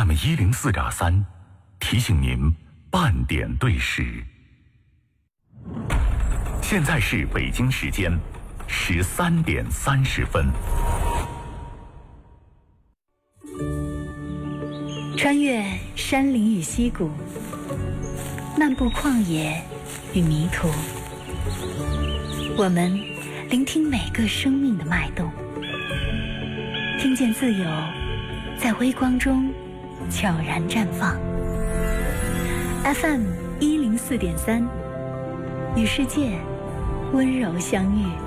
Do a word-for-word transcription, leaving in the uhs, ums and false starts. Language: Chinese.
M 一零四点三提醒您半点对时。现在是北京时间十三点三十分。 穿越山林与溪谷，漫步旷野与迷途，我们聆听每个生命的脉动，听见自由在微光中悄然绽放。F M 一零四点三，与世界温柔相遇。